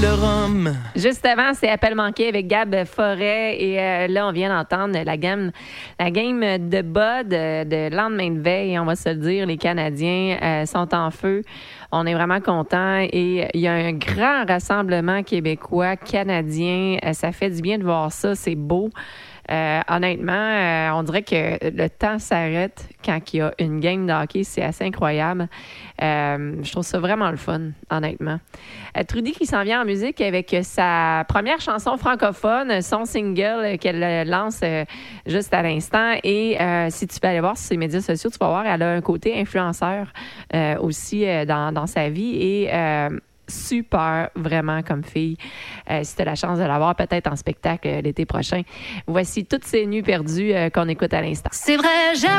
le rhum. Juste avant, c'est Appel manqué avec Gab Forêt. Et là, on vient d'entendre la game de Bud de lendemain de veille. On va se le dire, les Canadiens sont en feu. On est vraiment contents. Et il y a un grand rassemblement québécois, canadien. Ça fait du bien de voir ça. C'est beau. Honnêtement, on dirait que le temps s'arrête quand il y a une game de hockey. C'est assez incroyable. Je trouve ça vraiment le fun, honnêtement. Trudy qui s'en vient en musique avec sa première chanson francophone, son single qu'elle lance juste à l'instant. Et si tu peux aller voir sur ses médias sociaux, tu vas voir, elle a un côté influenceur aussi dans sa vie. Et super, vraiment, comme fille. Si tu as la chance de la voir peut-être en spectacle l'été prochain. Voici toutes ces nuits perdues qu'on écoute à l'instant. C'est vrai, j'aime